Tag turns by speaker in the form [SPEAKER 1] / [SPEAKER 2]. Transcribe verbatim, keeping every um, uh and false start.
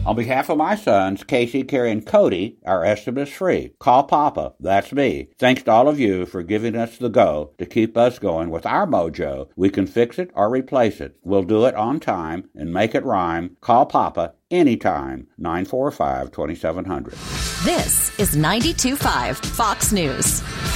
[SPEAKER 1] On behalf of my sons, Casey, Carrie, and Cody, our estimate is free. Call Papa, that's me. Thanks to all of you for giving us the go to keep us going with our mojo. We can fix it or replace it. We'll do it on time and make it rhyme. Call Papa anytime, nine four five, two seven zero zero.
[SPEAKER 2] This is ninety-two point five Fox News.